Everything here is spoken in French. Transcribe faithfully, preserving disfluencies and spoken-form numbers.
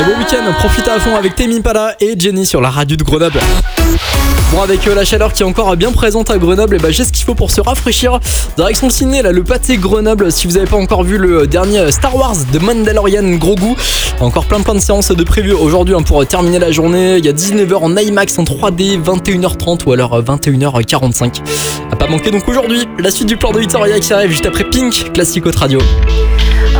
Allez, bon week-end, profitez à fond avec Tame Impala et Jenny sur la radio de Grenoble. Bon, avec euh, la chaleur qui est encore bien présente à Grenoble, et bah, j'ai ce qu'il faut pour se rafraîchir. Direction le ciné, là, le Pâté Grenoble. Si vous n'avez pas encore vu le dernier Star Wars de Mandalorian, gros goût. Encore plein plein de séances de prévues aujourd'hui hein, pour terminer la journée. Il y a dix-neuf heures en IMAX en trois D, vingt et une heures trente ou alors vingt et une heures quarante-cinq. À pas manquer donc aujourd'hui, la suite du plan de Victoria qui arrive juste après Pink, Classic Hot Radio.